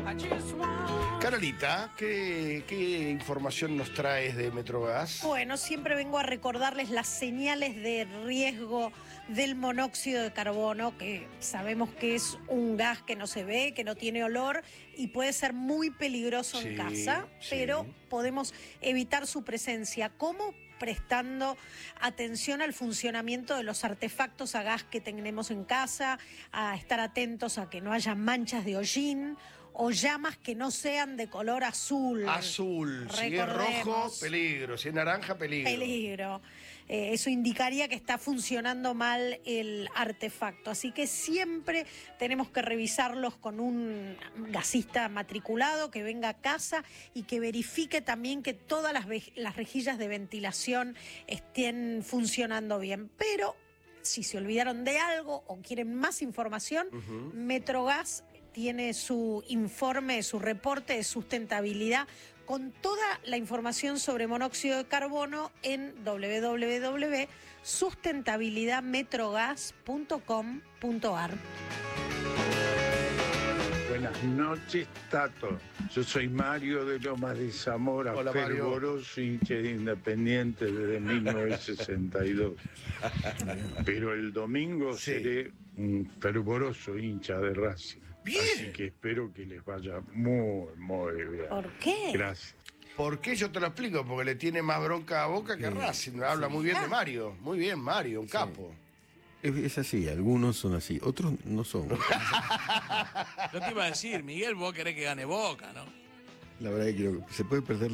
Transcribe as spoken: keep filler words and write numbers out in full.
Carolita, ¿qué, qué información nos traes de Metrogas? Bueno, siempre vengo a recordarles las señales de riesgo del monóxido de carbono, que sabemos que es un gas que no se ve, que no tiene olor y puede ser muy peligroso Sí, en casa, sí. pero podemos evitar su presencia. ¿Cómo? Prestando atención al funcionamiento de los artefactos a gas que tenemos en casa, a estar atentos a que no haya manchas de hollín o llamas que no sean de color azul. Azul, si es rojo, peligro, si es naranja, peligro. Peligro. Eh, eso indicaría que está funcionando mal el artefacto. Así que siempre tenemos que revisarlos con un gasista matriculado que venga a casa y que verifique también que todas las, las rejillas de ventilación estén funcionando bien. Pero si se olvidaron de algo o quieren más información, uh-huh. Metrogas tiene su informe, su reporte de sustentabilidad con toda la información sobre monóxido de carbono en doble u doble u doble u punto sustentabilidad metrogas punto com punto a r. Buenas noches, Tato. Yo soy Mario de Lomas de Zamora, Hola, fervoroso hincha de Independiente desde mil novecientos sesenta y dos. Pero el domingo sí. seré un fervoroso hincha de Racing. Bien. Así que espero que les vaya muy, muy bien. ¿Por qué? Gracias. ¿Por qué? Yo te lo explico, porque le tiene más bronca a Boca que a Racing. Habla sí. muy bien de Mario. Muy bien, Mario, un sí. capo. Es, es así, algunos son así, otros no son. Yo te iba a decir, Miguel, vos querés que gane Boca, ¿no? La verdad es que se puede perder